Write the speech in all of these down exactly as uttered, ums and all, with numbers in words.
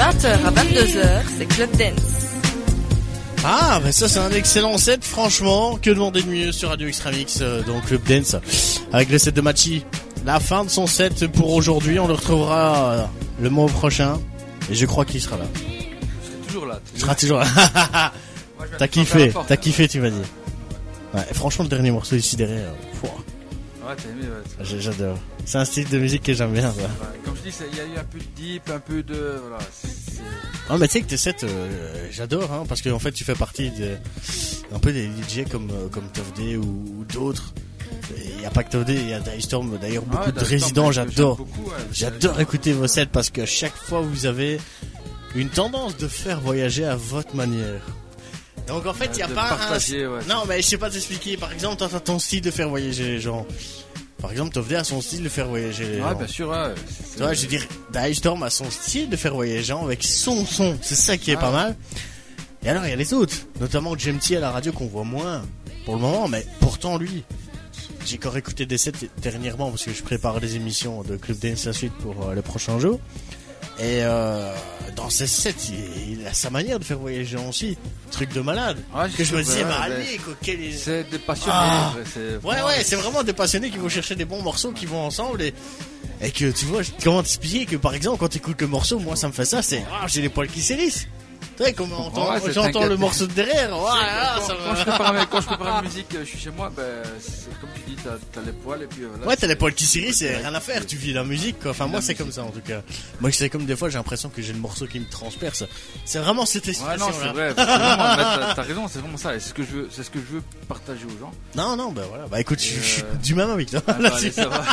vingt heures à vingt-deux heures, c'est Club Dance. Ah, mais ça c'est un excellent set, franchement. Que demander de mieux sur Radio Extramix euh, dans Club Dance avec le set de Machi. La fin de son set pour aujourd'hui, on le retrouvera euh, le mois prochain. Et je crois qu'il sera là. Je serai toujours là. Il sera toujours là. Moi, je T'as vais kiffé, porte, t'as hein. kiffé, tu m'as dit. Ouais, franchement, le dernier morceau ici derrière, euh, fouah, Ouais, t'as aimé, ouais. c'est- j'ai- j'adore. C'est un style de musique que j'aime bien, ça. Ouais, comme je dis, c'est- il y a eu un peu de deep, un peu de. Voilà. c'est- c'est- Non, mais tu sais que tes sets, euh, j'adore, hein, parce que en fait, tu fais partie de, un peu des D J comme, euh, comme Tough Day ou, ou d'autres. Il n'y a pas que Tough Day, il y a Dystorm, d'ailleurs, beaucoup Ouais, de Dystorm, résidents, que j'aime j'adore. beaucoup, ouais. J'adore écouter vos sets parce que chaque fois vous avez une tendance de faire voyager à votre manière. Donc en fait, il n'y a De pas partager, un... ouais, Non, mais je sais pas t'expliquer. Par exemple, toi, t'as ton style de faire voyager les gens. Par exemple, Tough Day a son style de faire voyager les Ouais, gens. bien sûr, ouais. c'est- Tu vois, je veux dire, Dystorm a son style de faire voyager les gens avec son son. C'est ça qui est Ah. pas mal. Et alors, il y a les autres. Notamment J M T à la radio qu'on voit moins pour le moment. Mais pourtant, lui, j'ai encore écouté des sets dernièrement parce que je prépare des émissions de Club Dance la suite pour euh, le prochain jour. Et euh, dans ces sets, il, il a sa manière de faire voyager les gens aussi. Truc de malade. Ouais, que je me sais, disais, ouais, bah ouais. allez, quoi, quel est... C'est des passionnés. Ah. ouais, c'est- Ouais, ouais, c'est vraiment des passionnés qui vont chercher des bons morceaux qui vont ensemble et, et que tu vois, comment t'expliquer que par exemple, quand t'écoutes le morceau, moi ça me fait ça, c'est ah, j'ai les poils qui s'hérissent. Tu sais, comme on entend, Ouais, c'est- j'entends t'inquiète. le morceau de derrière, voilà, quand, ça quand je me... prépare, mes- quand je prépare la musique, euh, je suis chez moi, ben, c'est comme tu dis, t'as, t'as les poils et puis euh, voilà. Ouais, t'as c'est- les poils qui s'hérissent, c'est rien à faire, tu vis la musique, quoi. Enfin, moi c'est comme ça en tout cas. Moi c'est comme des fois, j'ai l'impression que j'ai le morceau qui me transperce. C'est vraiment cette Ouais, expression non, c'est là. vrai. c'est vraiment- mais t'as, t'as raison, c'est vraiment ça. Et c'est ce que je veux, c'est ce que je veux partager aux gens. Non, non, bah voilà, bah écoute, je, Et, je suis euh, du même avec toi. Ah, bah, là-dessus. allez, ça va.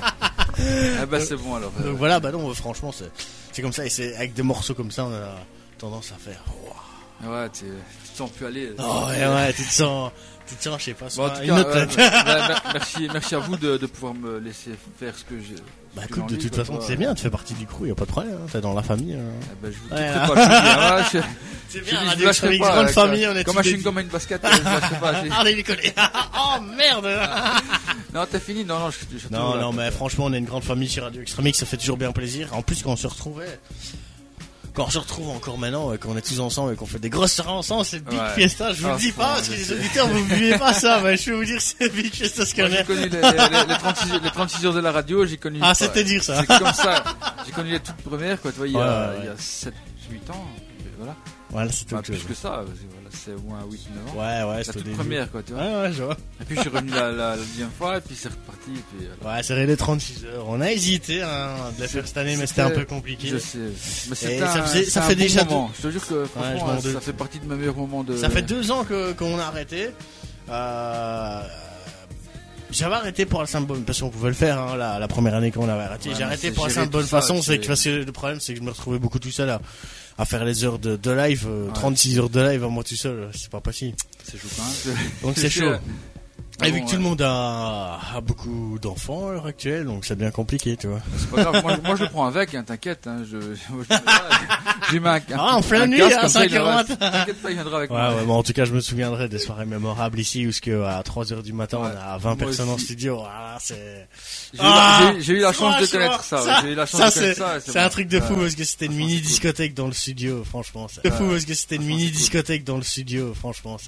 Ah bah c'est bon alors. euh, Donc voilà, bah non, franchement, c'est, c'est comme ça, et c'est avec des morceaux comme ça, on a tendance à faire. Wow. Ouais, tu, tu te sens plus aller. Oh ouais, ouais, tu te sens, tu te sens, je sais pas, Bon, en soit tout une cas, autre euh, planète. bah, bah, merci, merci à vous de, de pouvoir me laisser faire ce que j'ai. Bah ce que écoute, j'ai de envie, toute quoi, façon, tu c'est vois. bien, tu fais partie du crew, y a pas de problème, hein, t'es dans la famille. Hein. Ah bah, je vous Ouais, quitterai là. pas, je vous le dis, hein, je- C'est je bien, dis, je Radio lâcherai Extramix, pas, grande euh, famille, on est comme tous un des- chewing-gum à une basket, euh, je lâcherai pas. j'ai- Ah, les déconner. Oh merde. Non, t'as fini, non, non, je, je suis Non, toujours là, non, mais quoi. franchement, on est une grande famille chez Radio Extramix, ça fait toujours bien plaisir. En plus, quand on se retrouvait, quand on se retrouve encore maintenant, et qu'on est tous ensemble et qu'on fait des grosses soirées ensemble, c'est Big Ouais. Fiesta. Je vous Ah, le dis faut, pas, parce que je les sais. auditeurs, vous vivez pas ça, mais je vais vous dire, c'est Big Fiesta ce qu'on Moi, j'ai est. connu les, les, les, les trente-six, les trente-six heures de la radio, j'ai connu. Ah, ouais, c'était dur, ça. C'est comme ça. J'ai connu les toutes premières, quoi, tu vois, il y a, Ouais, ouais, ouais. il y a sept, huit ans. et Voilà. Voilà, c'était Enfin, autre plus chose. que ça, parce que voilà, c'est au moins huit, neuf ans. Ouais, ouais, La c'était au toute début. première, quoi, tu vois. Ouais, ouais, je vois. Et puis je suis revenu la, la, la deuxième fois, et puis c'est reparti, et puis voilà. Ouais, c'est les trente-six heures. On a hésité, hein, de les faire cette année, mais c'était un peu compliqué. Je sais. Mais c'est Et un, ça faisait- c'est ça un fait bon déjà moment. Je te jure que franchement, je m'en ça doute. fait partie de mes meilleurs moments de. Ça fait deux ans que qu'on a arrêté. Euh, J'avais arrêté pour la simple bonne parce qu'on pouvait le faire hein, la, la première année qu'on avait arrêté. Ouais, J'ai mais arrêté c'est pour la gérer simple bonne tout ça, façon, c'est c'est- que parce que le problème c'est que je me retrouvais beaucoup tout seul à, à faire les heures de, de live, euh, Ouais. trente-six heures de live à moi tout seul, c'est pas possible. C'est chaud quand même. Donc c'est chaud. Et vu Bon, que tout le ouais. monde a, a beaucoup d'enfants à l'heure actuelle, donc ça devient compliqué, tu vois. C'est pas grave, moi, moi je le prends avec, hein, t'inquiète, hein, je, je, j'ai mis un, un, Ah, en pleine un nuit, casque, à comme ça, cinq il viendra- heures vingt. T'inquiète pas, il viendra avec Ouais, moi. ouais, bon, en tout cas, je me souviendrai des soirées mémorables ici où ce que à trois heures du matin, Ouais. on a vingt Moi personnes en aussi. studio. Voilà, c'est. J'ai, Ah, eu la, j'ai, j'ai eu la chance de franchement, connaître ça, ouais, j'ai eu la chance ça, de connaître c'est, ça. et c'est bon. un truc de fou Ouais. parce que c'était une Franchement, mini c'est cool. discothèque dans le studio, franchement. C'est fou parce que c'était une Franchement, mini c'est cool. discothèque dans le studio, franchement. C'est...